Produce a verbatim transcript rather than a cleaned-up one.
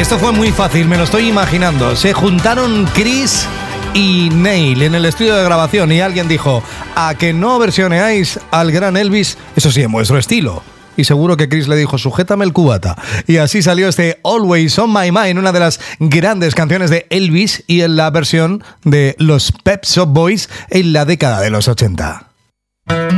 Esto fue muy fácil, me lo estoy imaginando. Se juntaron Chris y Neil en el estudio de grabación y alguien dijo: a que no versioneáis al gran Elvis, eso sí, en vuestro estilo. Y seguro que Chris le dijo: sujétame el cubata. Y así salió este Always on My Mind, una de las grandes canciones de Elvis y en la versión de los Pet Shop Boys en la década de los ochenta.